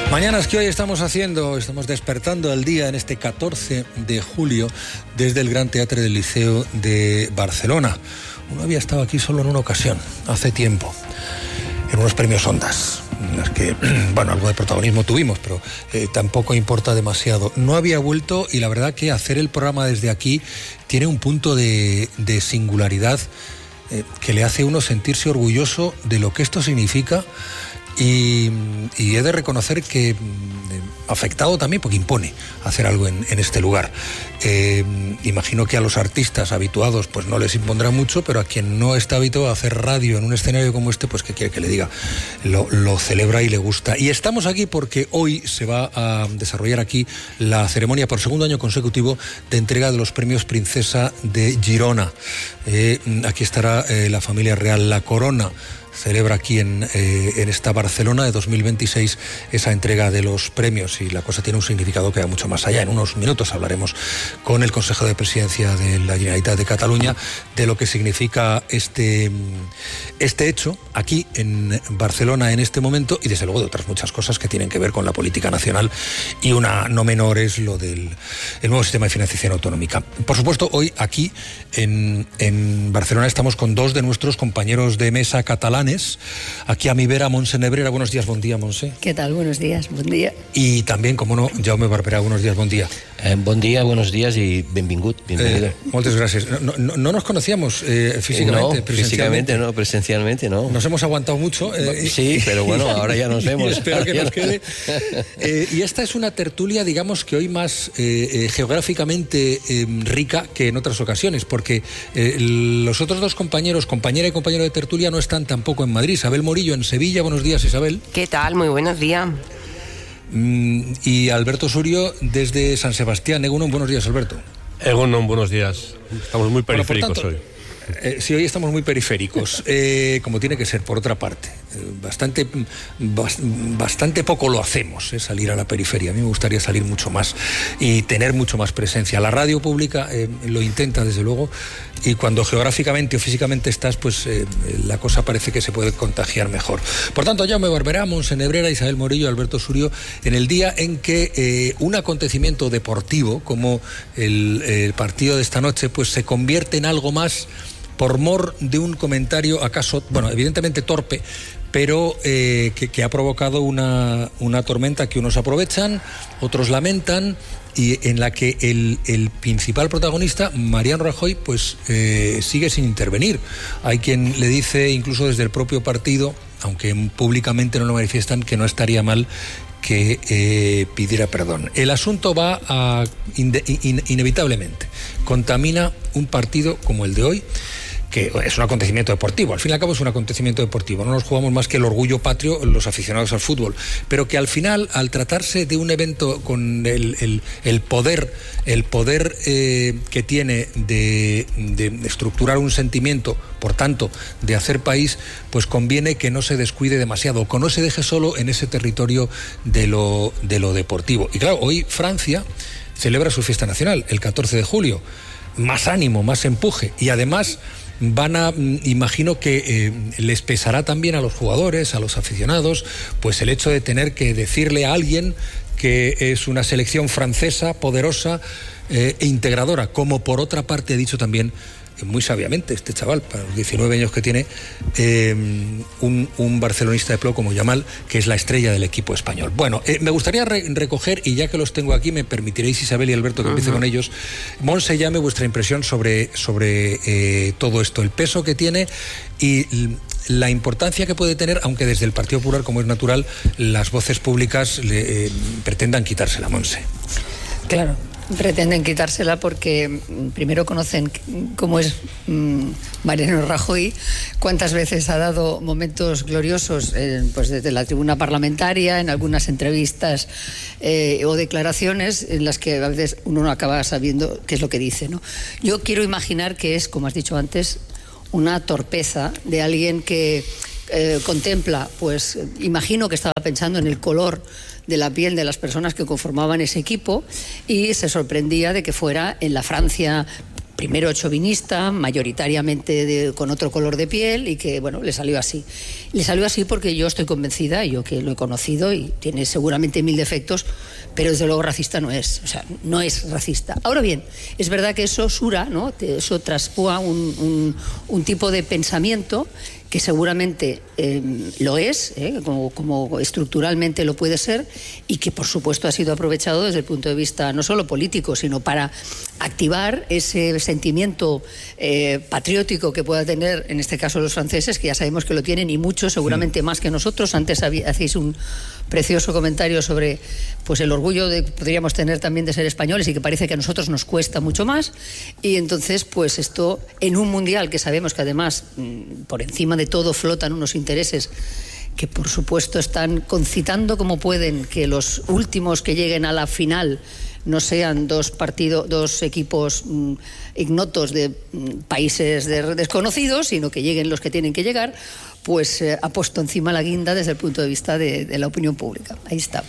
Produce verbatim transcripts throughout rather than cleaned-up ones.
Mañanas que hoy estamos haciendo, estamos despertando el día en este catorce de julio desde el Gran Teatre del Liceo de Barcelona. Uno había estado aquí solo en una ocasión, hace tiempo, en unos premios Ondas, en las que, bueno, algo de protagonismo tuvimos, pero eh, tampoco importa demasiado. No había vuelto y la verdad que hacer el programa desde aquí tiene un punto de, de singularidad eh, que le hace a uno sentirse orgulloso de lo que esto significa. Y, y he de reconocer que eh, afectado también porque impone hacer algo en, en este lugar. Eh, imagino que a los artistas habituados pues no les impondrá mucho, pero a quien no está habituado a hacer radio en un escenario como este, pues que quiere que le diga, lo, lo celebra y le gusta. Y estamos aquí porque hoy se va a desarrollar aquí la ceremonia por segundo año consecutivo de entrega de los premios Princesa de Girona. Eh, aquí estará eh, la familia real, la corona celebra aquí en, eh, en esta Barcelona de dos mil veintiséis esa entrega de los premios, y la cosa tiene un significado que va mucho más allá. En unos minutos hablaremos con el Consejo de Presidencia de la Generalitat de Cataluña de lo que significa este, este hecho aquí en Barcelona en este momento, y desde luego de otras muchas cosas que tienen que ver con la política nacional, y una no menor es lo del el nuevo sistema de financiación autonómica. Por supuesto, hoy aquí en, en Barcelona estamos con dos de nuestros compañeros de mesa catalanes. Aquí a mi vera, Montse Nebrera. Buenos días, buen día, Montse. ¿Qué tal? Buenos días, buen día. Y también, como no, Jaume Barberà. Buenos días, buen día. Eh, bon dia, buenos días y benvingut, bienvenido. Eh, muchas gracias. No, no, no nos conocíamos eh, físicamente, no, físicamente no, presencialmente no. Nos hemos aguantado mucho. Eh, sí, pero bueno, ahora ya nos vemos. Espero que nos quede. Eh, y esta es una tertulia, digamos que hoy más eh, eh, geográficamente eh, rica que en otras ocasiones, porque eh, los otros dos compañeros, compañera y compañero de tertulia, no están tampoco en Madrid. Isabel Morillo en Sevilla. Buenos días, Isabel. ¿Qué tal? Muy buenos días. Mm, y Alberto Surio desde San Sebastián. Egunon, buenos días, Alberto. Egunon, buenos días. Estamos muy periféricos bueno, por tanto, hoy. Eh, sí, hoy estamos muy periféricos, eh, como tiene que ser, por otra parte. Eh, bastante, bas, bastante poco lo hacemos, eh, salir a la periferia. A mí me gustaría salir mucho más y tener mucho más presencia. La radio pública eh, lo intenta, desde luego, y cuando geográficamente o físicamente estás, pues eh, la cosa parece que se puede contagiar mejor. Por tanto, Jaume Barberà, Montse Nebrera, Isabel Morillo, Alberto Surio, en el día en que eh, un acontecimiento deportivo como el, el partido de esta noche, pues se convierte en algo más por mor de un comentario acaso, bueno, evidentemente torpe, pero eh, que, que ha provocado una, una tormenta que unos aprovechan, otros lamentan, y en la que el, el principal protagonista, Mariano Rajoy, pues eh, sigue sin intervenir. Hay quien le dice, incluso desde el propio partido, aunque públicamente no lo manifiestan, que no estaría mal que eh, pidiera perdón. El asunto va a, in, in, inevitablemente, contamina un partido como el de hoy, que es un acontecimiento deportivo. Al fin y al cabo es un acontecimiento deportivo. No nos jugamos más que el orgullo patrio los aficionados al fútbol. Pero que al final, al tratarse de un evento con el, el, el poder, el poder eh, que tiene de, de estructurar un sentimiento, por tanto, de hacer país, pues conviene que no se descuide demasiado, que no se deje solo en ese territorio de lo, de lo deportivo. Y claro, hoy Francia celebra su fiesta nacional, el catorce de julio. Más ánimo, más empuje. Y además van a, imagino que eh, les pesará también a los jugadores, a los aficionados, pues el hecho de tener que decirle a alguien que es una selección francesa poderosa eh, e integradora, como por otra parte ha dicho también muy sabiamente este chaval, para los diecinueve años que tiene, eh, un, un barcelonista de pro como Yamal, que es la estrella del equipo español. Bueno, eh, me gustaría re- recoger, y ya que los tengo aquí, me permitiréis, Isabel y Alberto, que uh-huh. empiece con ellos. Montse, llame vuestra impresión sobre, sobre eh, todo esto, el peso que tiene y la importancia que puede tener, aunque desde el Partido Popular, como es natural, las voces públicas le, eh, pretendan quitársela, Montse. Claro. Pretenden quitársela porque primero conocen cómo es mmm, Mariano Rajoy, cuántas veces ha dado momentos gloriosos eh, pues desde la tribuna parlamentaria, en algunas entrevistas eh, o declaraciones en las que a veces uno no acaba sabiendo qué es lo que dice, ¿no? Yo quiero imaginar que es, como has dicho antes, una torpeza de alguien que eh, contempla, pues imagino que estaba pensando en el color de la piel de las personas que conformaban ese equipo y se sorprendía de que fuera en la Francia primero chauvinista, mayoritariamente de, con otro color de piel, y que, bueno, le salió así. Le salió así porque yo estoy convencida, yo que lo he conocido, y tiene seguramente mil defectos, pero desde luego racista no es, o sea, no es racista. Ahora bien, es verdad que eso sura, ¿no? Eso traspúa un, un, un tipo de pensamiento que seguramente eh, lo es, eh, como, como estructuralmente lo puede ser, y que por supuesto ha sido aprovechado desde el punto de vista no solo político, sino para activar ese sentimiento eh, patriótico que pueda tener, en este caso, los franceses, que ya sabemos que lo tienen, y mucho, seguramente sí, más que nosotros. Antes había, hacéis un precioso comentario sobre, pues, el orgullo de podríamos tener también de ser españoles, y que parece que a nosotros nos cuesta mucho más, y entonces, pues esto, en un mundial que sabemos que además, por encima de todo, flotan unos intereses que por supuesto están concitando como pueden que los últimos que lleguen a la final no sean dos partidos, dos equipos mmm, ignotos de mmm, países de, desconocidos, sino que lleguen los que tienen que llegar. Pues eh, ha puesto encima la guinda desde el punto de vista de, de la opinión pública. Ahí está.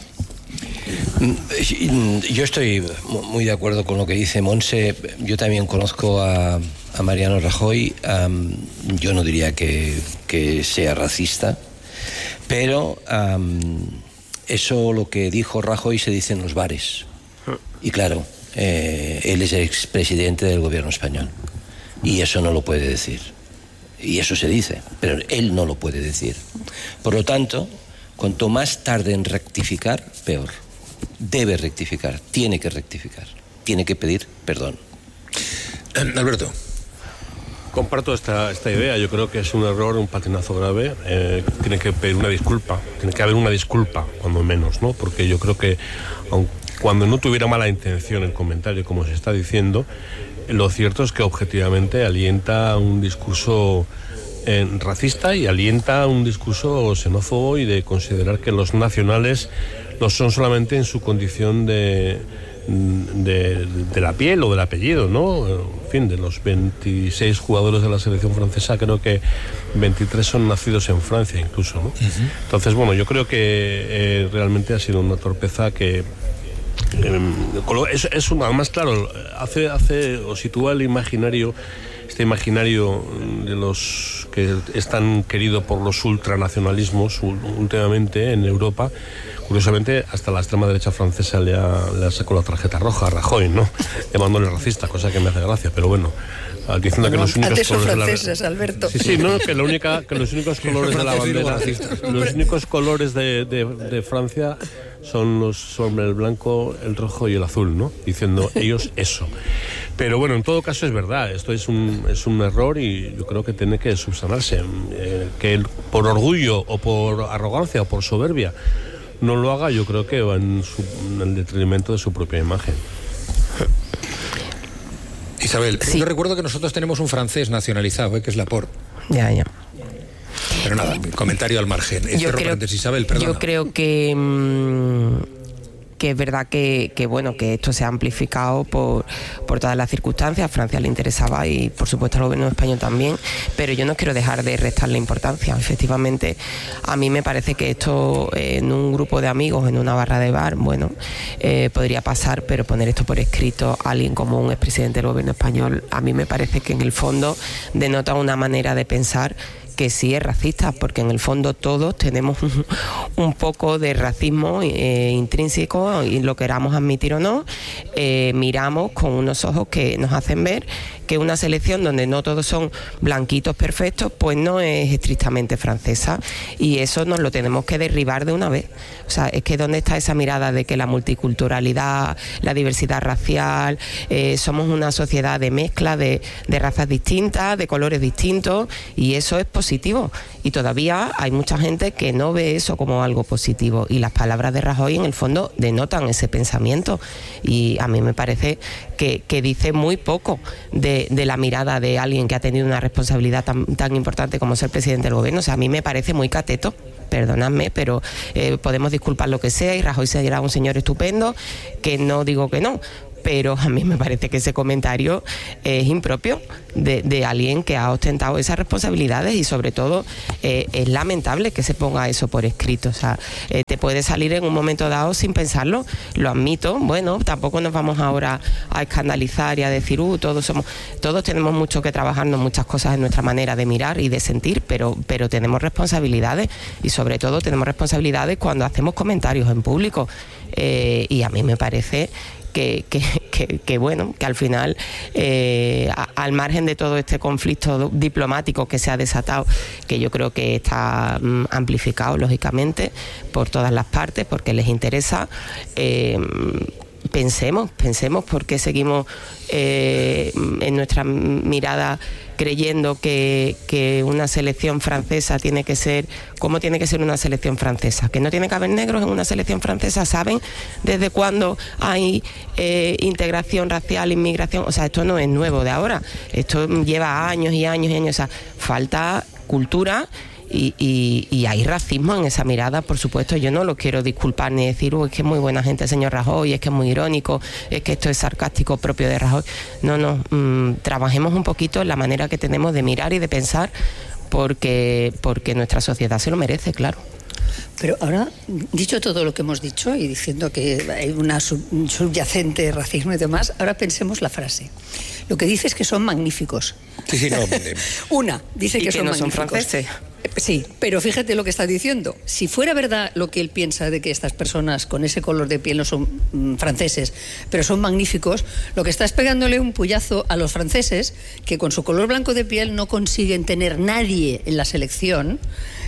Yo estoy muy de acuerdo con lo que dice Montse. Yo también conozco a, a Mariano Rajoy. Um, yo no diría que, que sea racista, pero um, eso, lo que dijo Rajoy, se dice en los bares. Y claro, eh, él es el expresidente del gobierno español y eso no lo puede decir. Y eso se dice, pero él no lo puede decir. Por lo tanto, cuanto más tarde en rectificar, peor. Debe rectificar, tiene que rectificar, tiene que pedir perdón. Alberto. Comparto esta, esta idea. Yo creo que es un error, un patinazo grave. Eh, tiene que pedir una disculpa, tiene que haber una disculpa, cuando menos, ¿no? Porque yo creo que, aun cuando no tuviera mala intención el comentario, como se está diciendo, lo cierto es que objetivamente alienta un discurso eh, racista y alienta un discurso xenófobo y de considerar que los nacionales no son solamente en su condición de, de, de la piel o del apellido, ¿no? En fin, de los veintiséis jugadores de la selección francesa, creo que veintitrés son nacidos en Francia incluso, ¿no? Uh-huh. Entonces, bueno, yo creo que eh, realmente ha sido una torpeza que Es, es una, además, claro, hace, hace o sitúa el imaginario, este imaginario de los que están queridos por los ultranacionalismos últimamente en Europa. Curiosamente, hasta la extrema derecha francesa le ha, le ha sacado la tarjeta roja a Rajoy, ¿no? Llamándole racista, cosa que me hace gracia, pero bueno. Diciendo no, que los únicos colores franceses, de la... Alberto. Sí, sí, no, que la única, que los únicos colores de la bandera, los únicos colores de, de, de Francia son los son el blanco, el rojo y el azul, ¿no? Diciendo ellos eso. Pero bueno, en todo caso es verdad, esto es un es un error y yo creo que tiene que subsanarse. Eh, que él, por orgullo o por arrogancia o por soberbia no lo haga, yo creo que va en, su, en el detrimento de su propia imagen. Isabel, sí. Yo recuerdo que nosotros tenemos un francés nacionalizado, ¿eh? Que es Laporte. Ya, ya. Pero nada, comentario al margen. Yo creo, Isabel, perdona. Yo creo que, mmm, que es verdad que, que, bueno, que esto se ha amplificado por, por todas las circunstancias. A Francia le interesaba y, por supuesto, al gobierno español también. Pero yo no quiero dejar de restarle importancia. Efectivamente, a mí me parece que esto en un grupo de amigos, en una barra de bar, bueno, eh, podría pasar, pero poner esto por escrito a alguien como un expresidente del gobierno español, a mí me parece que en el fondo denota una manera de pensar que sí es racista, porque en el fondo todos tenemos un, un poco de racismo eh, intrínseco, y lo queramos admitir o no, eh, miramos con unos ojos que nos hacen ver que una selección donde no todos son blanquitos perfectos, pues no es estrictamente francesa, y eso nos lo tenemos que derribar de una vez. O sea, es que ¿dónde está esa mirada de que la multiculturalidad, la diversidad racial, eh, somos una sociedad de mezcla de, de razas distintas, de colores distintos, y eso es positivo? Y todavía hay mucha gente que no ve eso como algo positivo, y las palabras de Rajoy en el fondo denotan ese pensamiento, y a mí me parece que, que dice muy poco de, de la mirada de alguien que ha tenido una responsabilidad tan, tan importante como ser presidente del gobierno. O sea, a mí me parece muy cateto, perdonadme, pero eh, podemos disculpar lo que sea, y Rajoy será un señor estupendo, que no digo que no, pero a mí me parece que ese comentario es impropio. de, de alguien que ha ostentado esas responsabilidades y sobre todo eh, es lamentable que se ponga eso por escrito. O sea, eh, te puede salir en un momento dado sin pensarlo, lo admito. Bueno, tampoco nos vamos ahora a escandalizar y a decir, uh, todos somos, todos tenemos mucho que trabajarnos, muchas cosas en nuestra manera de mirar y de sentir, pero, pero tenemos responsabilidades y sobre todo tenemos responsabilidades cuando hacemos comentarios en público. Eh, y a mí me parece Que, que, que, que bueno, que al final, eh, a, al margen de todo este conflicto diplomático que se ha desatado, que yo creo que está mm, amplificado, lógicamente, por todas las partes, porque les interesa, eh, pensemos, pensemos por qué seguimos eh, en nuestra mirada creyendo que, que una selección francesa tiene que ser, ¿cómo tiene que ser una selección francesa? Que no tiene que haber negros en una selección francesa. ¿Saben desde cuándo hay eh, integración racial, inmigración? O sea, esto no es nuevo de ahora, esto lleva años y años y años. O sea, falta cultura. Y, y, y hay racismo en esa mirada, por supuesto. Yo no lo quiero disculpar ni decir, oh, es que es muy buena gente el señor Rajoy, es que es muy irónico, es que esto es sarcástico propio de Rajoy. No, no, mmm, trabajemos un poquito en la manera que tenemos de mirar y de pensar, porque, porque nuestra sociedad se lo merece, claro. Pero ahora, dicho todo lo que hemos dicho y diciendo que hay una sub, un subyacente racismo y demás, ahora pensemos la frase. Lo que dice es que son magníficos. Sí, sí, no. Una, dice y que, que son no magníficos. son franceses. Sí, pero fíjate lo que está diciendo. Si fuera verdad lo que él piensa de que estas personas con ese color de piel no son mm, franceses, pero son magníficos, lo que está es pegándole un puyazo a los franceses que con su color blanco de piel no consiguen tener nadie en la selección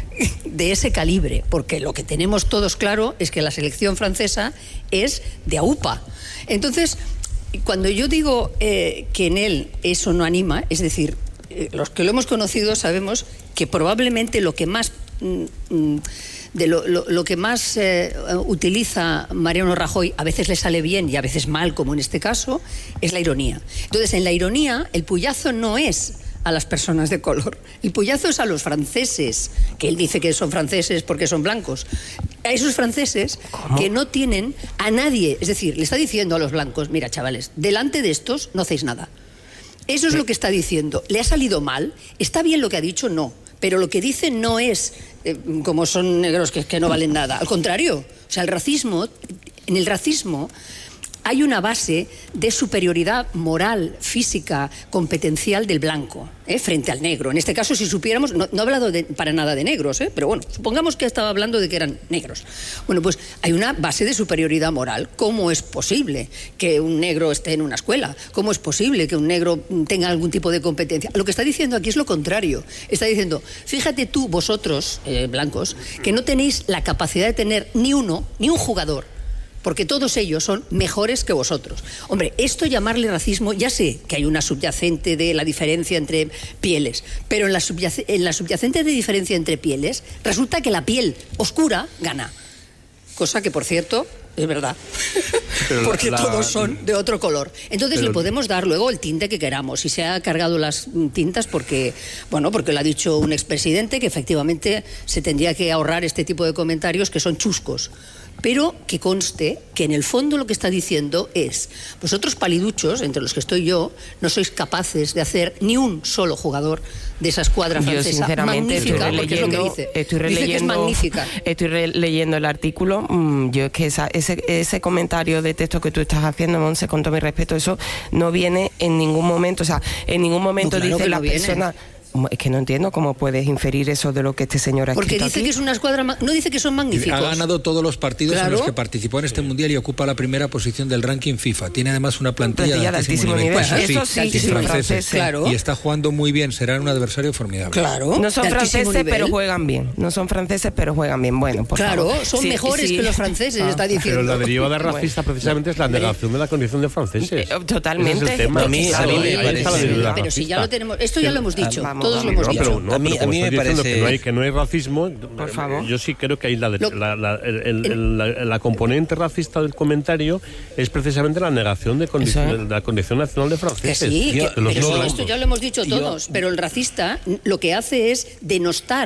de ese calibre, porque lo que tenemos todos claro es que la selección francesa es de aupa. Entonces, cuando yo digo eh, que en él eso no anima, es decir, eh, los que lo hemos conocido sabemos que probablemente lo que más mm, de lo, lo, lo que más eh, utiliza Mariano Rajoy, a veces le sale bien y a veces mal, como en este caso, es la ironía. Entonces, en la ironía, el puyazo no es a las personas de color. El puyazo es a los franceses, que él dice que son franceses porque son blancos. A esos franceses ¿Cómo? Que no tienen a nadie. Es decir, le está diciendo a los blancos, mira, chavales, delante de estos no hacéis nada. Eso es lo que está diciendo. ¿Le ha salido mal? ¿Está bien lo que ha dicho? No. Pero lo que dice no es eh, como son negros que, que no valen nada. Al contrario. O sea, el racismo, en el racismo hay una base de superioridad moral, física, competencial del blanco, ¿eh? frente al negro. En este caso, si supiéramos, no, no he hablado de, para nada de negros, ¿eh? pero bueno, supongamos que estaba hablando de que eran negros. Bueno, pues hay una base de superioridad moral. ¿Cómo es posible que un negro esté en una escuela? ¿Cómo es posible que un negro tenga algún tipo de competencia? Lo que está diciendo aquí es lo contrario. Está diciendo, fíjate tú, vosotros, eh, blancos, que no tenéis la capacidad de tener ni uno, ni un jugador, porque todos ellos son mejores que vosotros. Hombre, esto llamarle racismo, ya sé que hay una subyacente de la diferencia entre pieles, pero en la, subyac- en la subyacente de diferencia entre pieles, resulta que la piel oscura gana. Cosa que, por cierto, es verdad, pero porque la, la, todos son de otro color. Entonces pero, le podemos dar luego el tinte que queramos. Y se ha cargado las tintas porque, bueno, porque lo ha dicho un expresidente, que efectivamente se tendría que ahorrar este tipo de comentarios que son chuscos. Pero que conste que en el fondo lo que está diciendo es, vosotros paliduchos, entre los que estoy yo, no sois capaces de hacer ni un solo jugador de esa escuadra francesa. Yo sinceramente magnífica, estoy releyendo, porque es lo que dice. Estoy releyendo, dice que es magnífica. Estoy releyendo el artículo. Yo es que esa, ese, ese comentario de texto que tú estás haciendo, Monse, con todo mi respeto, eso no viene en ningún momento, o sea, en ningún momento no, claro dice la no persona... Es que no entiendo cómo puedes inferir eso de lo que este señor ha Porque escrito dice aquí. que es una escuadra... No dice que son magníficos. Ha ganado todos los partidos claro. en los que participó en este sí. mundial y ocupa la primera posición del ranking FIFA. Tiene además una plantilla, plantilla de altísimo, altísimo nivel. nivel. Bueno, eso sí, sí, sí, son franceses. Claro. Y está jugando muy bien. Será un adversario formidable. Claro. No son franceses, nivel. pero juegan bien. No son franceses, pero juegan bien. Bueno, por Claro, favor. son sí, mejores sí. que los franceses, ah. está diciendo. Pero la derivada racista bueno. precisamente es la negación de la condición de franceses. Eh, totalmente. Ese es el tema. A mí, a mí me parece... Pero si ya lo tenemos... Esto ya lo hemos dicho. Vamos, todos vamos, lo hemos no, dicho. Pero, no, a mí, pero a mí me parece que no hay que no hay racismo. Por favor. Yo sí creo que hay la, Lo, la, la, el, el, el, la, la componente racista del comentario es precisamente la negación de, condición, de la condición nacional de franceses. Que sí, yo, que, los pero no, esto ya lo hemos dicho todos. Yo, pero el racista lo que hace es denostar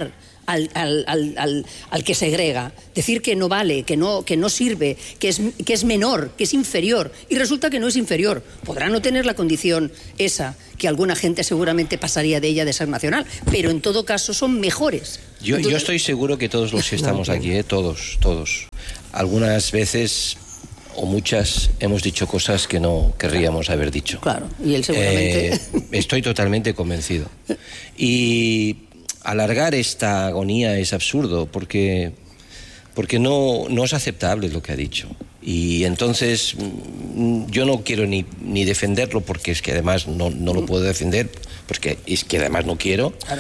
al, al, al, al, al que segrega, decir que no vale, que no, que no sirve, que es, que es menor, que es inferior, y resulta que no es inferior. Podrá no tener la condición esa, que alguna gente seguramente pasaría de ella de ser nacional, pero en todo caso son mejores. Yo, Entonces, yo estoy seguro que todos los que estamos aquí, ¿eh? todos, todos, algunas veces o muchas hemos dicho cosas que no querríamos haber dicho. Claro, y él seguramente... Eh, estoy totalmente convencido. Y alargar esta agonía es absurdo porque, porque no, no es aceptable lo que ha dicho. Y entonces yo no quiero ni, ni defenderlo porque es que además no, no lo puedo defender, porque es que además no quiero, Claro.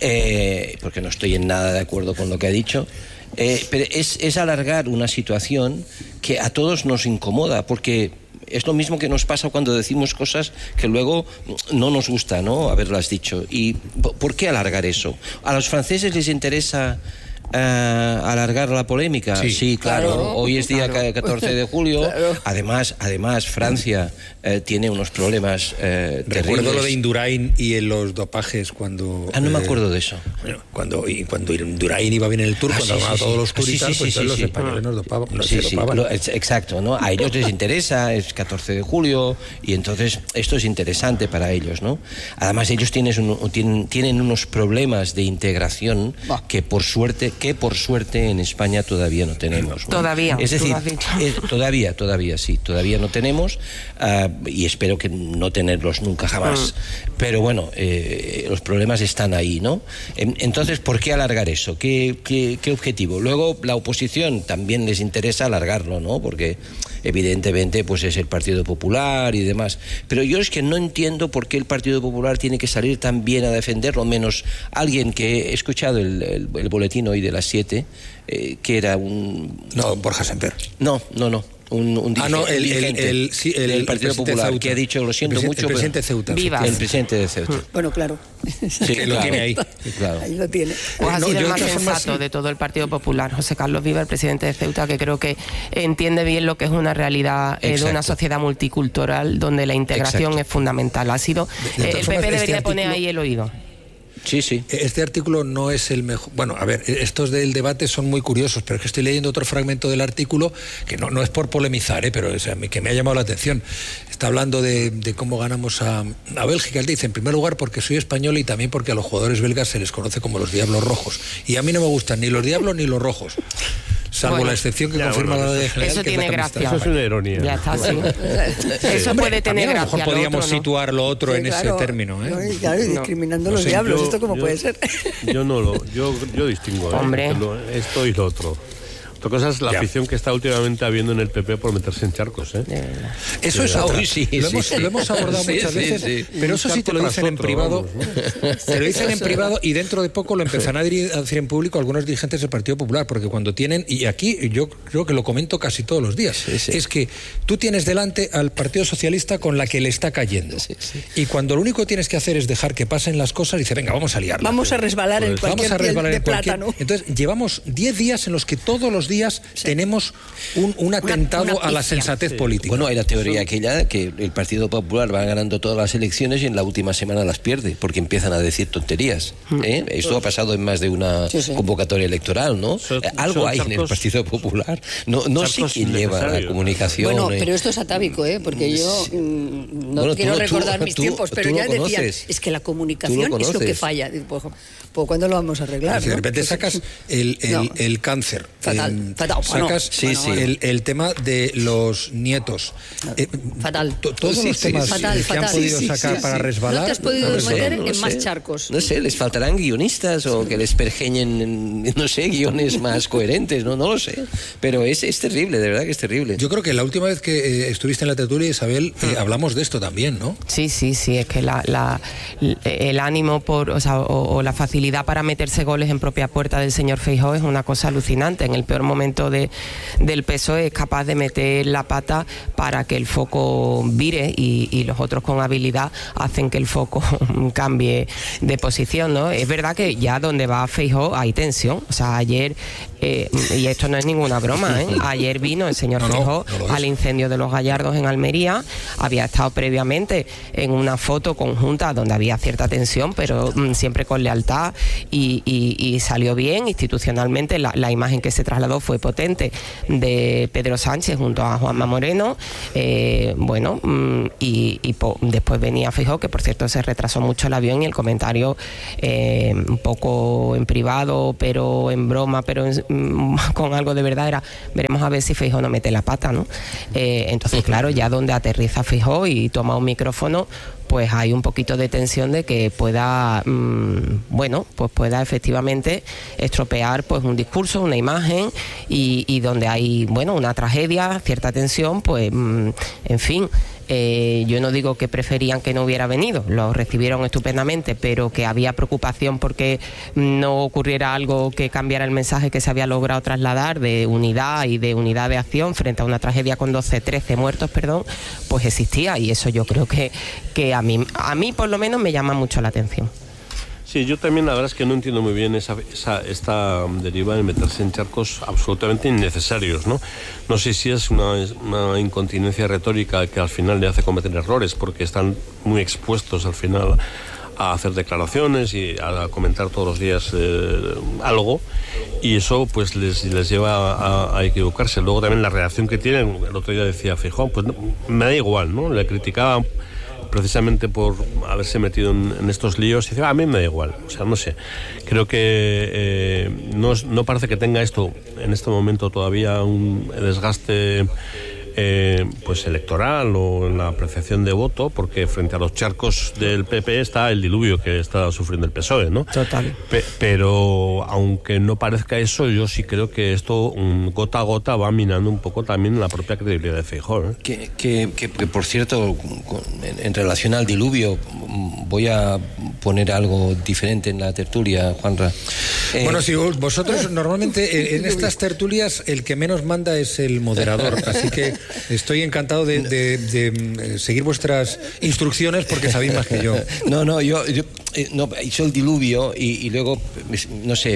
eh, porque no estoy en nada de acuerdo con lo que ha dicho. Eh, pero es, es alargar una situación que a todos nos incomoda, porque es lo mismo que nos pasa cuando decimos cosas que luego no nos gusta, ¿no?, haberlas dicho. ¿Y por qué alargar eso? ¿A los franceses les interesa uh, alargar la polémica? Sí, sí claro. claro. Hoy es día Claro. catorce de julio. Claro. Además, además Francia eh, tiene unos problemas eh, Recuerdo terribles. lo de Indurain y en los dopajes cuando... Ah, no me eh, acuerdo de eso. Bueno, cuando, y cuando Indurain iba bien en el Tour, Ah, cuando sí, ganaba sí, todos sí. los Ah, Tours sí, y tal, sí, pues sí, entonces sí, los sí. españoles nos dopaban, no Sí, se sí, dopaban. lo- es- exacto, ¿no? A ellos les interesa, es catorce de julio, y entonces esto es interesante para ellos, ¿no? Además, ellos tienen, un- tienen, tienen unos problemas de integración Bah. que por suerte, que por suerte en España todavía no tenemos, ¿no? Todavía, Es tú decir, lo has dicho. eh, todavía, todavía sí, todavía no tenemos, ah, y espero que no tenerlos nunca jamás. Pero bueno, eh, los problemas están ahí, ¿no? En- Entonces, ¿por qué alargar eso? ¿Qué, qué, qué objetivo? Luego, la oposición también les interesa alargarlo, ¿no? Porque evidentemente pues es el Partido Popular y demás. Pero yo es que no entiendo por qué el Partido Popular tiene que salir también a defenderlo, menos alguien que he escuchado el, el, el boletín hoy de las siete, eh, que era un... No, Borja Semper. No, no, no. Un, un Ah, no, dirigente- el, el, dirigente el, sí, el, del el Partido presidente Popular, Ceuta. que ha dicho, lo siento el presi- mucho, el presidente pero- Ceuta. Viva. el presidente de Ceuta. Bueno, claro. Sí, Que lo claro. tiene ahí. Claro. Ahí lo tiene. Pues ha No, sido yo el de más todas formas, sensato sí. de todo el Partido Popular, José Carlos Viva, el presidente de Ceuta, que creo que entiende bien lo que es una realidad eh, de Exacto. una sociedad multicultural donde la integración Exacto. es fundamental. Ha sido De- de eh, todas el formas, P P este debería poner artículo- ahí el oído. Sí, sí. Este artículo no es el mejor. Bueno, a ver, estos del debate son muy curiosos, pero es que estoy leyendo otro fragmento del artículo que no, no es por polemizar, ¿eh? Pero es, a mí, que me ha llamado la atención. Está hablando de, de cómo ganamos a, a Bélgica. Él dice, en primer lugar, porque soy español y también porque a los jugadores belgas se les conoce como los Diablos Rojos. Y a mí no me gustan ni los Diablos ni los Rojos. Salvo Bueno, la excepción que ya, confirma bueno, la ley eso- general. eso que es tiene la camiseta gracia. Eso es una ironía. Ya está, sí. Eso Hombre, puede tener también a lo mejor gracia. lo podríamos otro no. situar lo otro Sí, en claro. ese término, ¿eh? No, y claro, y discriminando No los sé, diablos, Yo- ¿esto cómo yo- puede ser? Yo no lo, yo, yo distingo, ¿eh? Hombre. Porque lo- esto y lo otro. Otra cosa es la Ya. afición que está últimamente habiendo en el P P por meterse en charcos, ¿eh? De verdad. Eso es otra. Uy, sí, lo, sí, hemos, sí. lo hemos abordado Sí, muchas sí, veces, sí. pero eso Un sí te lo charco dicen en tras otro, privado. vamos, Te lo dicen en privado y dentro de poco lo empezarán a dir- a decir en público algunos dirigentes del Partido Popular, porque cuando tienen, y aquí yo creo que lo comento casi todos los días, Sí, sí. es que tú tienes delante al Partido Socialista con la que le está cayendo. Sí, sí. Y cuando lo único que tienes que hacer es dejar que pasen las cosas, dice, venga, vamos a liarla. Vamos a resbalar en Pues cualquier Vamos a piel resbalar de en cualquier- plátano. Entonces, llevamos diez días en los que todos los días tenemos un, un atentado una a la pifia. sensatez política. Bueno, hay la teoría aquella que el Partido Popular va ganando todas las elecciones y en la última semana las pierde, porque empiezan a decir tonterías. ¿eh? Esto ha pasado en más de una Sí, sí. convocatoria electoral, ¿no? Son- Eh, Algo son hay en el charcos- Partido Popular. No, no sé charcos quién lleva la innecesarios. comunicación. Bueno, eh. pero esto es atávico, ¿eh? Porque yo mm, no Bueno, tú quiero lo- tú- recordar mis tú- tiempos, tú pero lo ya decían, conoces. es que la Tú comunicación lo es lo que conoces. falla. Digo, Pues, pues ¿cuándo lo vamos a arreglar? Si de no? repente Pues, sacas el, el, no. el cáncer, Fatal, em, fatal, bueno, sacas Sí, bueno, sí. bueno. El, el tema de los nietos, eh, Fatal. to- todos Sí, los sí, temas sí. Fatal, que han fatal. podido Sí, sí, sacar sí, para sí. resbalar. No te has podido no lo sé. meter No lo en sé. más charcos. No sé, les faltarán guionistas o que les pergeñen, en, no sé, guiones más coherentes, no, no lo sé. Pero es, es terrible, de verdad que es terrible. Yo creo que la última vez que eh, estuviste en la tertulia, Isabel, eh, hablamos de esto también, ¿no? Sí, sí, sí, es que la, la- el ánimo por, o, sea, o, o la facilidad para meterse goles en propia puerta del señor Feijóo es una cosa alucinante. En el peor momento momento de, del P S O E es capaz de meter la pata para que el foco vire y, y los otros con habilidad hacen que el foco cambie de posición, ¿no? Es verdad que ya donde va Feijóo hay tensión. O sea, ayer, eh, y esto no es ninguna broma, ¿eh? Ayer vino el señor no, Feijóo no, no al incendio de los Gallardos en Almería, había estado previamente en una foto conjunta donde había cierta tensión, pero mm, siempre con lealtad y, y, y salió bien institucionalmente. La, la imagen que se trasladó fue potente de Pedro Sánchez junto a Juanma Moreno, eh, bueno, mm, y, y po, después venía Feijóo, que por cierto se retrasó mucho el avión, y el comentario eh, un poco en privado, pero en broma, pero en, mm, con algo de verdad era: veremos a ver si Feijóo no mete la pata, ¿no? Eh, entonces, claro, ya donde aterriza Feijóo y toma un micrófono, pues hay un poquito de tensión de que pueda, mmm, bueno, pues pueda efectivamente estropear pues un discurso, una imagen, y, y donde hay, bueno, una tragedia, cierta tensión, pues, mmm, en fin. Eh, yo no digo que preferían que no hubiera venido, lo recibieron estupendamente, pero que había preocupación porque no ocurriera algo que cambiara el mensaje que se había logrado trasladar de unidad y de unidad de acción frente a una tragedia con doce, trece muertos, perdón, pues existía, y eso yo creo que, que a mí, a mí por lo menos me llama mucho la atención. Sí, yo también la verdad es que no entiendo muy bien esa, esa, esta deriva de meterse en charcos absolutamente innecesarios, ¿no? No sé si es una, una incontinencia retórica que al final le hace cometer errores, porque están muy expuestos al final a hacer declaraciones y a comentar todos los días eh, algo, y eso pues les, les lleva a, a equivocarse. Luego también la reacción que tienen, el otro día decía Feijóo, pues no, me da igual, ¿no? Le criticaba precisamente por haberse metido en, en estos líos, y dice, ah, a mí me da igual. O sea, no sé, creo que eh, no, no parece que tenga esto en este momento todavía un desgaste eh, pues electoral o en la apreciación de voto, porque frente a los charcos del P P está el diluvio que está sufriendo el P S O E, ¿no? Total. Pe- pero aunque no parezca eso, yo sí creo que esto um, gota a gota va minando un poco también la propia credibilidad de Feijóo, ¿eh? Que, que, que, que por cierto, con, en, en relación al diluvio, voy a poner algo diferente en la tertulia, Juanra. Eh, bueno, si vosotros normalmente en estas tertulias el que menos manda es el moderador, así que estoy encantado de, de, de seguir vuestras instrucciones porque sabéis más que yo. No, no, yo, yo no, hizo el diluvio y, y luego, no sé,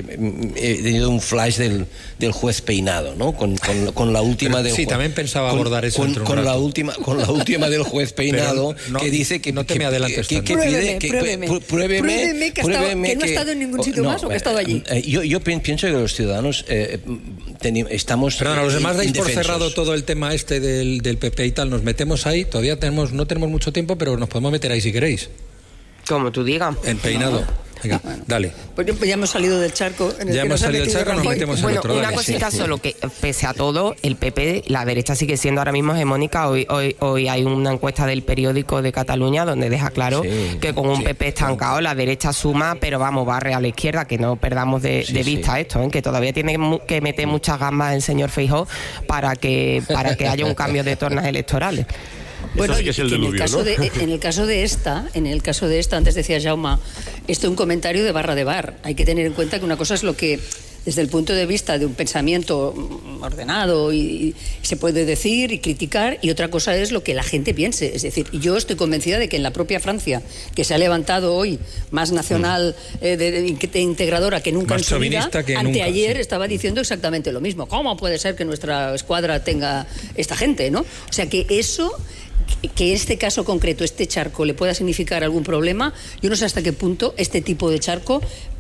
he tenido un flash del, del juez Peinado, ¿no? Con, con, con la última del sí, juez, también pensaba con, abordar eso. Con, con la última, con la última del juez Peinado, no, que dice que no te que, me adelantes que, que pide, que, pruébeme, pruébeme, pruébeme, pruébeme que, pruébeme que no ha estado en ningún sitio no, más o que ha estado allí. Eh, yo, yo pienso que los ciudadanos eh, teni, estamos. Perdón, a los demás dais por indefensos. cerrado todo el tema este del, del P P y tal. Nos metemos ahí. Todavía tenemos, no tenemos mucho tiempo, pero nos podemos meter ahí si queréis. Como tú digas. En Peinado. Venga, bueno, dale. Pues ya hemos salido del charco. En el ya que hemos nos salido del charco, nos metemos bueno, en otro. Una Dale. cosita sí. Solo, que pese a todo, el P P, la derecha sigue siendo ahora mismo hegemónica. Hoy, hoy, hoy hay una encuesta del periódico de Cataluña donde deja claro sí, que con un sí, P P estancado la derecha suma, pero vamos, barre a la izquierda, que no perdamos de, sí, de vista sí. esto, ¿eh? Que todavía tiene que meter muchas gambas el señor Feijóo para que, para que haya un cambio de tornas electorales. Bueno, sí que es el diluvio, en, el caso ¿no? de, en el caso de esta, en el caso de esta, antes decía Jaume, esto es un comentario de barra de bar. Hay que tener en cuenta que una cosa es lo que, desde el punto de vista de un pensamiento ordenado, y, y se puede decir y criticar, y otra cosa es lo que la gente piense. Es decir, yo estoy convencida de que en la propia Francia, que se ha levantado hoy más nacional, eh, de, de integradora que nunca más en su vida, que anteayer nunca, sí. estaba diciendo exactamente lo mismo. ¿Cómo puede ser que nuestra escuadra tenga esta gente, no? O sea, que eso, que este caso concreto, este charco, le pueda significar algún problema, yo no sé hasta qué punto este tipo de charco,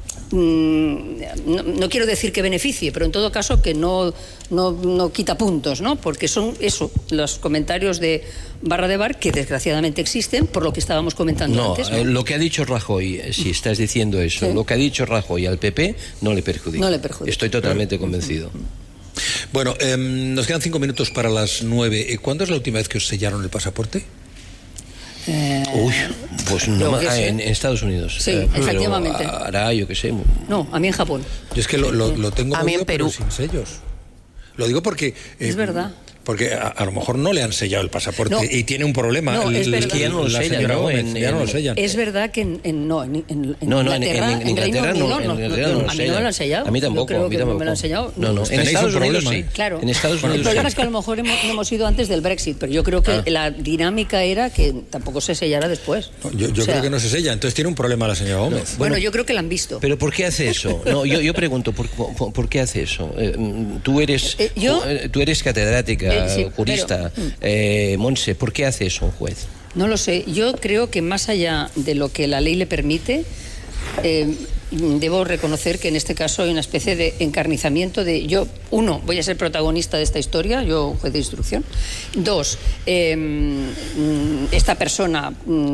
mmm, no, no quiero decir que beneficie, pero en todo caso que no, no, no quita puntos, ¿no? Porque son eso, los comentarios de barra de bar que desgraciadamente existen, por lo que estábamos comentando no, antes. ¿no? Eh, lo que ha dicho Rajoy, si estás diciendo eso, ¿sí? Lo que ha dicho Rajoy al P P no le perjudica. No le perjudica. Estoy totalmente convencido. Bueno, eh, nos quedan cinco minutos para las nueve. ¿Cuándo es la última vez que os sellaron el pasaporte? Eh, Uy, pues no más, ah, en, en Estados Unidos. Sí, eh, efectivamente. Hará, yo qué sé. No, a mí en Japón. Yo es que lo, lo, lo tengo a mí en pero Perú. sin sellos. Lo digo porque... Eh, es verdad. Porque a, a lo mejor no le han sellado el pasaporte no, y tiene un problema. No, el, es, el, que ya no lo sellan, ¿no? Gómez, en, ya no lo sellan. Es verdad que en, en, no, en, en, no, no, Inglaterra, en, en, en Inglaterra en no, no, en no, Inglaterra no, no, a mí no me lo han sellado. A mí tampoco. Yo creo a mí que tampoco. no me lo han sellado. No, no. En Estados Unidos problema, sí. ¿eh? Claro. En Estados Unidos el problema sí. es que a lo mejor hemos, no hemos ido antes del Brexit, pero yo creo que ah. la dinámica era que tampoco se sellara después. Yo, yo o sea, creo que no se sella, entonces tiene un problema la señora Gómez. No, bueno, bueno, yo creo que la han visto. Pero ¿por qué hace eso? No, yo, yo pregunto, ¿por, por, ¿por qué hace eso? Eh, tú eres eh, yo, tú eres catedrática, eh, sí, jurista. Pero, eh, Montse, ¿por qué hace eso un juez? No lo sé. Yo creo que más allá de lo que la ley le permite, eh, debo reconocer que en este caso hay una especie de encarnizamiento de yo, uno, voy a ser protagonista de esta historia, yo juez de instrucción. Dos, eh, esta persona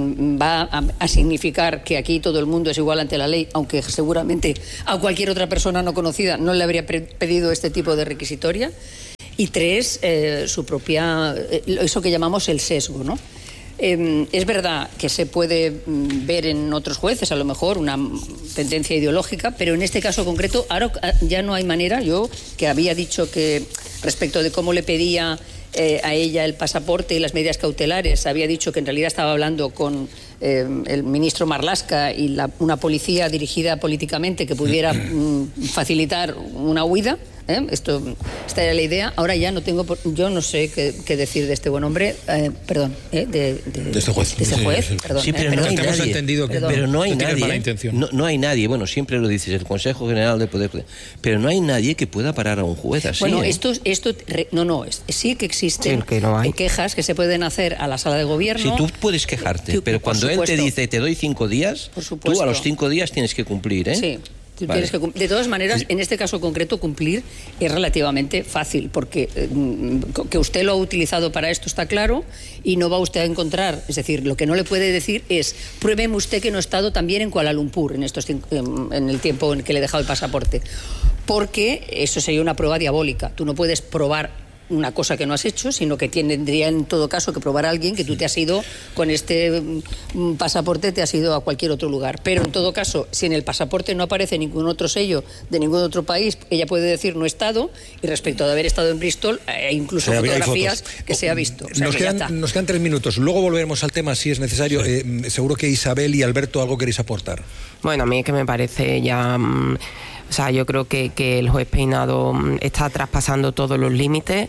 va a, a significar que aquí todo el mundo es igual ante la ley, aunque seguramente a cualquier otra persona no conocida no le habría pedido este tipo de requisitoria. Y tres, eh, su propia, eh, eso que llamamos el sesgo, ¿no? Eh, es verdad que se puede ver en otros jueces, a lo mejor, una tendencia ideológica, pero en este caso concreto, ahora ya no hay manera. Yo, que había dicho que respecto de cómo le pedía eh, a ella el pasaporte y las medidas cautelares, había dicho que en realidad estaba hablando con eh, el ministro Marlaska y la, una policía dirigida políticamente que pudiera mm, facilitar una huida. ¿Eh? Esto, esta era la idea. Ahora ya no tengo, yo no sé qué, qué decir de este buen hombre, eh, perdón, ¿eh? de, de, de este juez. De este juez, sí, sí. perdón. Sí, pero eh, no hay hemos nadie. entendido que pero no hay no nadie. mala intención. No, no hay nadie. Bueno, siempre lo dices, el Consejo General de Poder, pero no hay nadie que pueda parar a un juez así. Bueno, ¿eh? esto, esto, no, no, es, sí que existen sí, que no hay. quejas que se pueden hacer a la sala de gobierno. Sí, tú puedes quejarte, tú, pero cuando él te dice te doy cinco días, tú a los cinco días tienes que cumplir, ¿eh? Sí. Vale. Que, de todas maneras, en este caso concreto, cumplir es relativamente fácil, porque eh, que usted lo ha utilizado para esto está claro y no va usted a encontrar, es decir, lo que no le puede decir es, pruébeme usted que no ha estado también en Kuala Lumpur en, estos, en, en el tiempo en que le he dejado el pasaporte, porque eso sería una prueba diabólica. Tú no puedes probar una cosa que no has hecho, sino que tendría en todo caso que probar a alguien que tú te has ido con este pasaporte, te has ido a cualquier otro lugar. Pero en todo caso, si en el pasaporte no aparece ningún otro sello de ningún otro país, ella puede decir no he estado, y respecto de haber estado en Bristol, e incluso o sea, fotografías que se ha visto. O sea, nos, que quedan, nos quedan tres minutos, luego volveremos al tema si es necesario. Sí. Eh, seguro que Isabel y Alberto algo queréis aportar. Bueno, a mí es que me parece ya... Mmm... O sea, yo creo que, que el juez Peinado está traspasando todos los límites.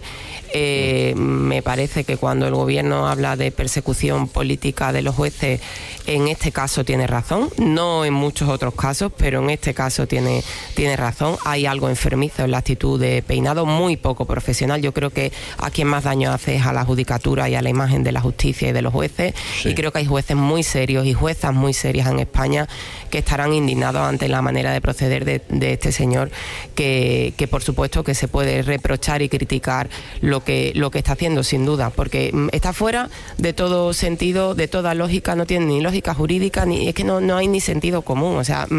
Eh, me parece que cuando el gobierno habla de persecución política de los jueces, en este caso tiene razón. No en muchos otros casos, pero en este caso tiene, tiene razón. Hay algo enfermizo en la actitud de Peinado, muy poco profesional. Yo creo que a quien más daño hace es a la judicatura y a la imagen de la justicia y de los jueces. Sí. Y creo que hay jueces muy serios y juezas muy serias en España que estarán indignados ante la manera de proceder de, de este señor, que, que por supuesto que se puede reprochar y criticar lo que, lo que está haciendo, sin duda, porque está fuera de todo sentido, de toda lógica, no tiene ni lógica jurídica, ni es que no, no hay ni sentido común. O sea,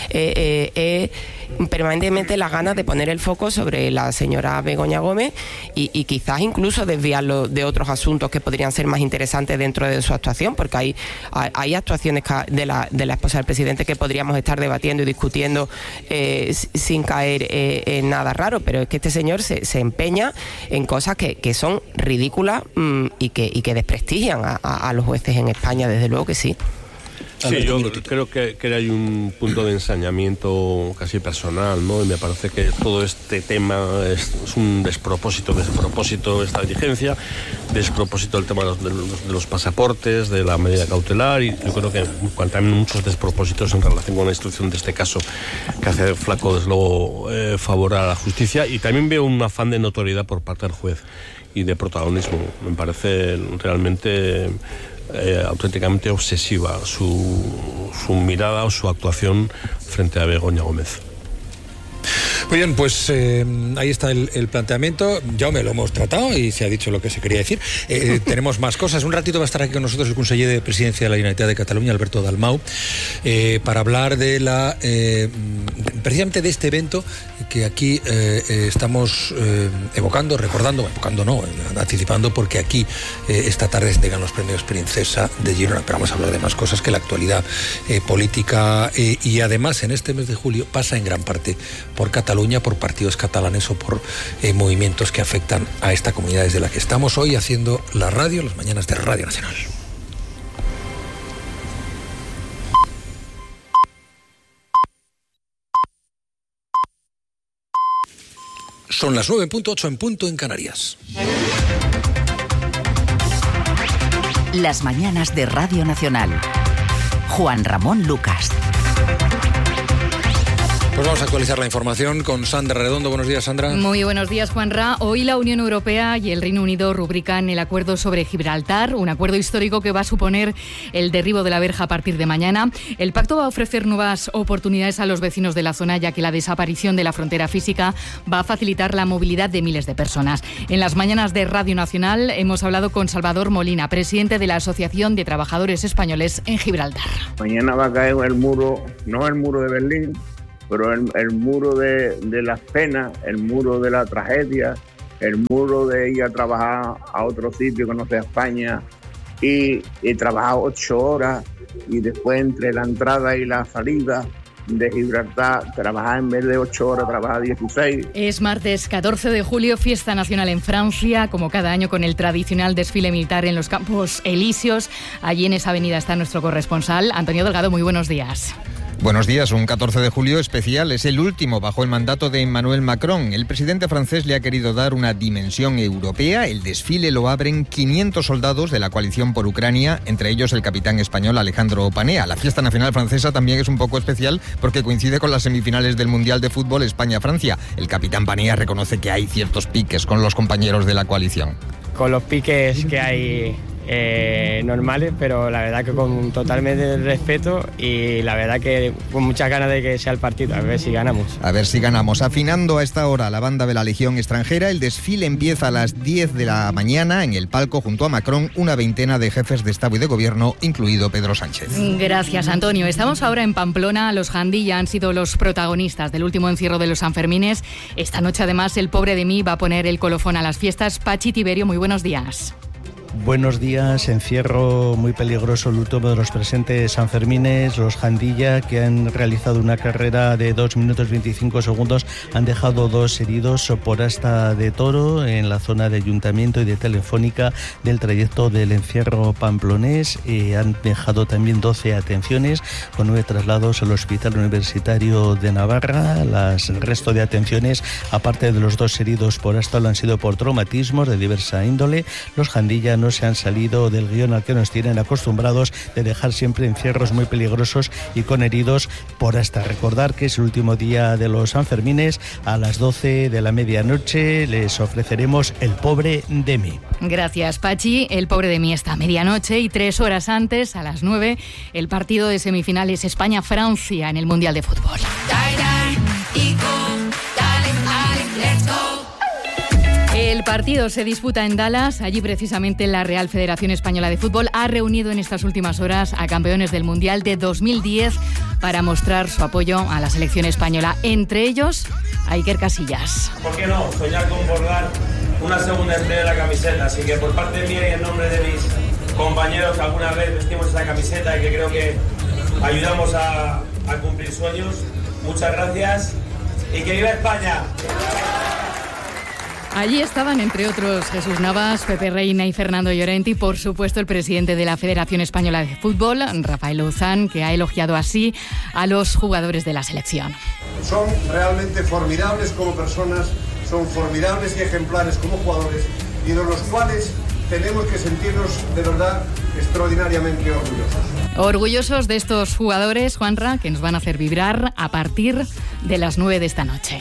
eh, eh, eh, permanentemente las ganas de poner el foco sobre la señora Begoña Gómez y, y quizás incluso desviarlo de otros asuntos que podrían ser más interesantes dentro de su actuación, porque hay, hay, hay actuaciones de la, de la esposa del presidente que podríamos estar debatiendo y discutiendo eh, sin caer eh, en nada raro, pero es que este señor se, se empeña en cosas que, que son ridículas mmm, y, que, y que desprestigian a, a, a los jueces en España, desde luego que sí. Sí, yo creo que, que hay un punto de ensañamiento casi personal, ¿no? Y me parece que todo este tema es, es un despropósito, despropósito esta diligencia, despropósito el tema de los, de, los, de los pasaportes, de la medida cautelar, y yo creo que también muchos despropósitos en relación con la instrucción de este caso, que hace flaco, desde luego, eh, favor a la justicia, y también veo un afán de notoriedad por parte del juez y de protagonismo. Me parece realmente... Eh, auténticamente obsesiva su, su mirada o su actuación frente a Begoña Gómez. Muy bien, pues eh, ahí está el, el planteamiento. Ya me lo hemos tratado y se ha dicho lo que se quería decir. Eh, tenemos más cosas. Un ratito va a estar aquí con nosotros el conseller de Presidencia de la Generalitat de Cataluña, Alberto Dalmau, eh, para hablar de la eh, precisamente de este evento que aquí eh, eh, estamos eh, evocando, recordando, evocando no, anticipando, porque aquí eh, esta tarde se entregan los premios Princesa de Girona. Pero vamos a hablar de más cosas, que la actualidad eh, política eh, y además en este mes de julio pasa en gran parte por Cataluña. Cataluña por partidos catalanes o por eh, movimientos que afectan a esta comunidad desde la que estamos hoy haciendo la radio, las mañanas de Radio Nacional. Son las nueve punto ocho en punto en Canarias. Las mañanas de Radio Nacional. Juan Ramón Lucas. Pues vamos a actualizar la información con Sandra Redondo. Buenos días, Sandra. Muy buenos días, Juanra. Hoy la Unión Europea y el Reino Unido rubrican el acuerdo sobre Gibraltar, un acuerdo histórico que va a suponer el derribo de la verja a partir de mañana. El pacto va a ofrecer nuevas oportunidades a los vecinos de la zona, ya que la desaparición de la frontera física va a facilitar la movilidad de miles de personas. En las mañanas de Radio Nacional hemos hablado con Salvador Molina, presidente de la Asociación de Trabajadores Españoles en Gibraltar. Mañana va a caer el muro, no el muro de Berlín, pero el, el muro de, de las penas, el muro de la tragedia, el muro de ir a trabajar a otro sitio que no sea España y, y trabajar ocho horas y después entre la entrada y la salida de Gibraltar, trabajar en vez de ocho horas, trabajar dieciséis. Es martes catorce de julio, fiesta nacional en Francia, como cada año con el tradicional desfile militar en los Campos Elíseos. Allí en esa avenida está nuestro corresponsal, Antonio Delgado. Muy buenos días. Buenos días, un catorce de julio especial, es el último bajo el mandato de Emmanuel Macron. El presidente francés le ha querido dar una dimensión europea. El desfile lo abren quinientos soldados de la coalición por Ucrania, entre ellos el capitán español Alejandro Panea. La fiesta nacional francesa también es un poco especial porque coincide con las semifinales del Mundial de Fútbol España-Francia. El capitán Panea reconoce que hay ciertos piques con los compañeros de la coalición. Con los piques que hay eh, normales, pero la verdad que con totalmente respeto y la verdad que con muchas ganas de que sea el partido, a ver si ganamos. A ver si ganamos. Afinando a esta hora la banda de la Legión extranjera, el desfile empieza a las diez de la mañana en el palco junto a Macron, una veintena de jefes de Estado y de Gobierno, incluido Pedro Sánchez. Gracias, Antonio. Estamos ahora en Pamplona. Los Jandilla han sido los protagonistas del último encierro de los Sanfermines. Esta noche, además, el pobre de mí va a poner el colofón a las fiestas. Pachi Tiberio, muy buenos días. Buenos días, encierro muy peligroso el último de los presentes Sanfermines. Los Jandilla, que han realizado una carrera de dos minutos veinticinco segundos, han dejado dos heridos por asta de toro en la zona de Ayuntamiento y de Telefónica del trayecto del encierro pamplonés. Eh, han dejado también doce atenciones con nueve traslados al Hospital Universitario de Navarra. Las, el resto de atenciones, aparte de los dos heridos por asta, lo han sido por traumatismos de diversa índole. Los Jandilla no se han salido del guión al que nos tienen acostumbrados de dejar siempre encierros muy peligrosos y con heridos por hasta. Recordar que es el último día de los Sanfermines. A las doce de la medianoche les ofreceremos El pobre de mí. Gracias, Pachi. El pobre de mí esta medianoche y tres horas antes, a las nueve, el partido de semifinales España-Francia en el Mundial de Fútbol. El partido se disputa en Dallas. Allí precisamente la Real Federación Española de Fútbol ha reunido en estas últimas horas a campeones del Mundial de dos mil diez para mostrar su apoyo a la selección española. Entre ellos, a Iker Casillas. ¿Por qué no soñar con bordar una segunda estrella de la camiseta? Así que por parte mía y en nombre de mis compañeros que alguna vez vestimos esta camiseta y que creo que ayudamos a, a cumplir sueños, muchas gracias y que viva España. Allí estaban, entre otros, Jesús Navas, Pepe Reina y Fernando Llorente y, por supuesto, el presidente de la Federación Española de Fútbol, Rafael Luzán, que ha elogiado así a los jugadores de la selección. Son realmente formidables como personas, son formidables y ejemplares como jugadores y de los cuales tenemos que sentirnos de verdad extraordinariamente orgullosos. Orgullosos de estos jugadores, Juanra, que nos van a hacer vibrar a partir de las nueve de esta noche.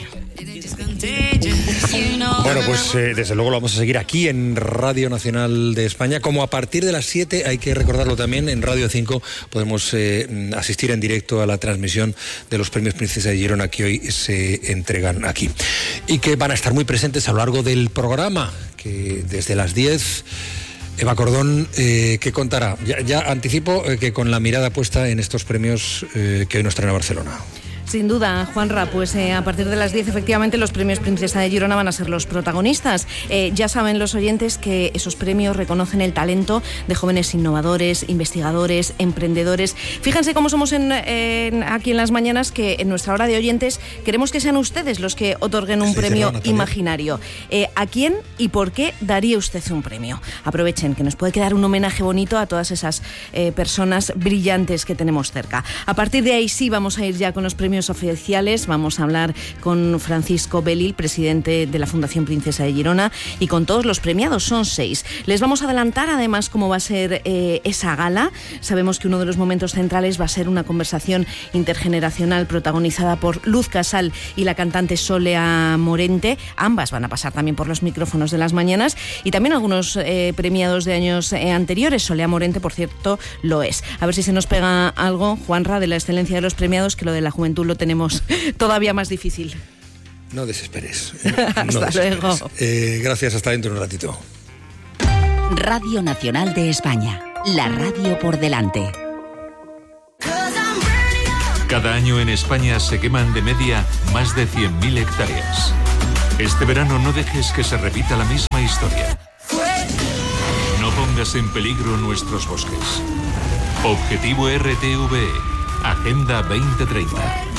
Bueno, pues eh, desde luego lo vamos a seguir aquí en Radio Nacional de España, como a partir de las siete, hay que recordarlo también, en Radio cinco podemos eh, asistir en directo a la transmisión de los premios Princesa de Girona que hoy se entregan aquí y que van a estar muy presentes a lo largo del programa, que desde las diez... Eva Cordón, eh, ¿qué contará? Ya, ya anticipo eh, que con la mirada puesta en estos premios eh, que hoy nos traen a Barcelona. Sin duda, Juanra, pues eh, a partir de las diez efectivamente los premios Princesa de Girona van a ser los protagonistas. Eh, ya saben los oyentes que esos premios reconocen el talento de jóvenes innovadores, investigadores, emprendedores. Fíjense cómo somos en, en, aquí en Las Mañanas, que en nuestra hora de oyentes queremos que sean ustedes los que otorguen un sí, premio será, imaginario. Eh, ¿A quién y por qué daría usted un premio? Aprovechen, que nos puede quedar un homenaje bonito a todas esas eh, personas brillantes que tenemos cerca. A partir de ahí sí vamos a ir ya con los premios oficiales. Vamos a hablar con Francisco Belil, presidente de la Fundación Princesa de Girona, y con todos los premiados, son seis. Les vamos a adelantar además cómo va a ser eh, esa gala. Sabemos que uno de los momentos centrales va a ser una conversación intergeneracional protagonizada por Luz Casal y la cantante Solea Morente. Ambas van a pasar también por los micrófonos de Las Mañanas, y también algunos eh, premiados de años eh, anteriores. Solea Morente, por cierto, lo es. A ver si se nos pega algo, Juanra, de la excelencia de los premiados, que lo de la juventud lo tenemos todavía más difícil. No desesperes. Hasta no desesperes. luego. Eh, gracias, hasta dentro de un ratito. Radio Nacional de España, la radio por delante. Cada año en España se queman de media más de cien mil hectáreas. Este verano no dejes que se repita la misma historia. No pongas en peligro nuestros bosques. Objetivo R T V E, Agenda veinte treinta.